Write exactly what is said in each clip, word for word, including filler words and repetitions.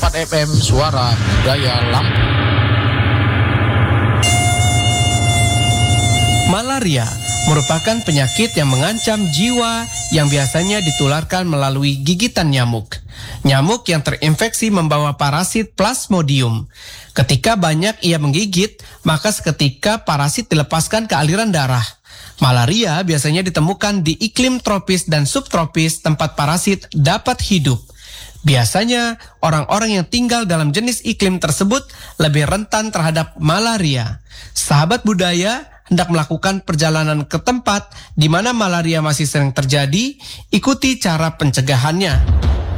empat F M Suara Budaya Lampung. Malaria merupakan penyakit yang mengancam jiwa yang biasanya ditularkan melalui gigitan nyamuk. Nyamuk yang terinfeksi membawa parasit Plasmodium. Ketika banyak ia menggigit, maka seketika parasit dilepaskan ke aliran darah. Malaria biasanya ditemukan di iklim tropis dan subtropis tempat parasit dapat hidup. Biasanya, orang-orang yang tinggal dalam jenis iklim tersebut lebih rentan terhadap malaria. Sahabat budaya hendak melakukan perjalanan ke tempat di mana malaria masih sering terjadi, ikuti cara pencegahannya.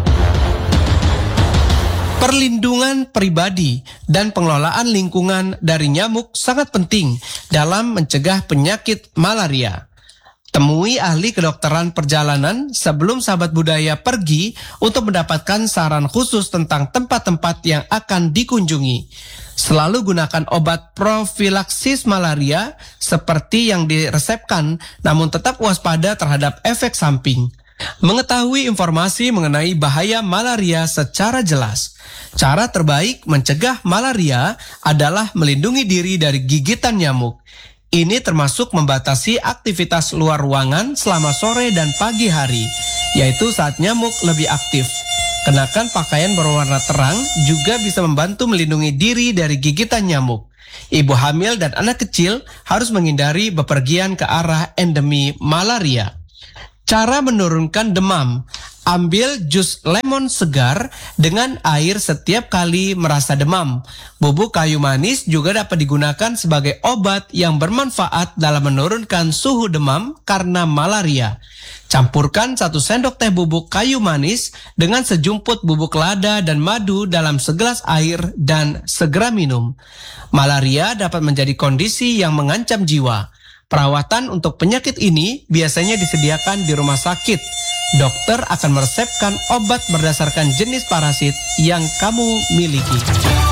Perlindungan pribadi dan pengelolaan lingkungan dari nyamuk sangat penting dalam mencegah penyakit malaria. Temui ahli kedokteran perjalanan sebelum sahabat budaya pergi untuk mendapatkan saran khusus tentang tempat-tempat yang akan dikunjungi. Selalu gunakan obat profilaksis malaria seperti yang diresepkan, namun tetap waspada terhadap efek samping. Mengetahui informasi mengenai bahaya malaria secara jelas. Cara terbaik mencegah malaria adalah melindungi diri dari gigitan nyamuk. Ini termasuk membatasi aktivitas luar ruangan selama sore dan pagi hari, yaitu saat nyamuk lebih aktif. Kenakan pakaian berwarna terang juga bisa membantu melindungi diri dari gigitan nyamuk. Ibu hamil dan anak kecil harus menghindari bepergian ke arah endemi malaria. Cara menurunkan demam. Ambil jus lemon segar dengan air setiap kali merasa demam. Bubuk kayu manis juga dapat digunakan sebagai obat yang bermanfaat dalam menurunkan suhu demam karena malaria. Campurkan satu sendok teh bubuk kayu manis dengan sejumput bubuk lada dan madu dalam segelas air dan segera minum. Malaria dapat menjadi kondisi yang mengancam jiwa. Perawatan untuk penyakit ini biasanya disediakan di rumah sakit. Dokter akan meresepkan obat berdasarkan jenis parasit yang kamu miliki.